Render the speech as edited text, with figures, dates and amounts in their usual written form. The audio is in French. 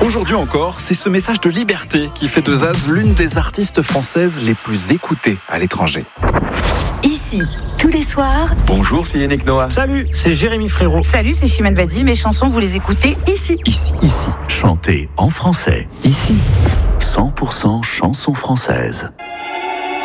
Aujourd'hui encore, c'est ce message de liberté qui fait de Zaz l'une des artistes françaises les plus écoutées à l'étranger. Ici, tous les soirs. Bonjour, c'est Yannick Noah. Salut, c'est Jérémy Frérot. Salut, c'est Chimène Badi. Mes chansons, vous les écoutez ici. Ici, chantez en français. Ici, 100% chansons françaises.